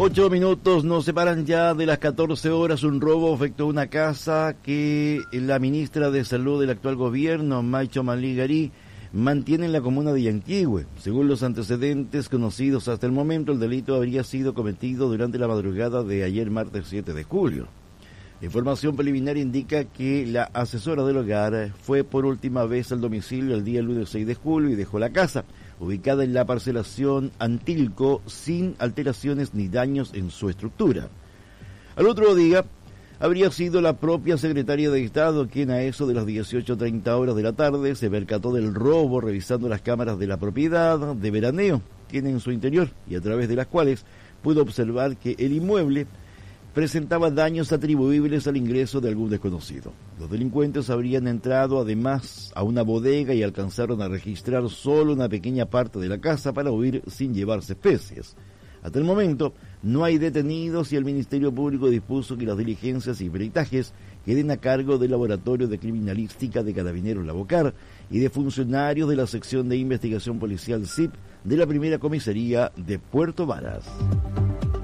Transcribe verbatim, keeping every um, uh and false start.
Ocho minutos nos separan ya de las catorce horas. Un robo afectó una casa que la ministra de Salud del actual gobierno, Maicho Maligari, mantiene en la comuna de Yanquihue. Según los antecedentes conocidos hasta el momento, el delito habría sido cometido durante la madrugada de ayer martes siete de julio. La información preliminar indica que la asesora del hogar fue por última vez al domicilio el día lunes seis de julio y dejó la casa, ubicada en la parcelación Antilco, sin alteraciones ni daños en su estructura. Al otro día, habría sido la propia secretaria de Estado quien a eso de las dieciocho treinta horas de la tarde se percató del robo revisando las cámaras de la propiedad de veraneo que tiene en su interior y a través de las cuales pudo observar que el inmueble presentaba daños atribuibles al ingreso de algún desconocido. Los delincuentes habrían entrado además a una bodega y alcanzaron a registrar solo una pequeña parte de la casa para huir sin llevarse especies. Hasta el momento no hay detenidos y el Ministerio Público dispuso que las diligencias y peritajes queden a cargo del Laboratorio de Criminalística de Carabineros La Bocar y de funcionarios de la Sección de Investigación Policial S I P de la Primera Comisaría de Puerto Varas.